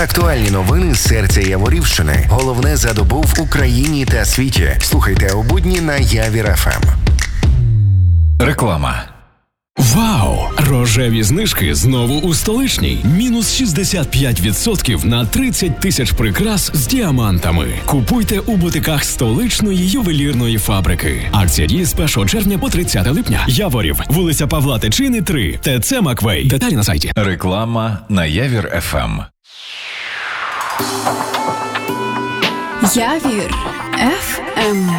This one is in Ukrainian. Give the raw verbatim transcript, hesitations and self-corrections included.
Актуальні новини з серця Яворівщини. Головне за добу в Україні та світі. Слухайте у будні на Явір еф ем. Реклама. Вау! Рожеві знижки знову у Столичній. Мінус шістдесят п'ять відсотків на тридцять тисяч прикрас з діамантами. Купуйте у бутиках Столичної ювелірної фабрики. Акція діє з першого червня по тридцяте липня. Яворів, вулиця Павла Тичини, три, ТЦ Маквей. Деталі на сайті. Реклама на Явір еф ем. Явір еф ем.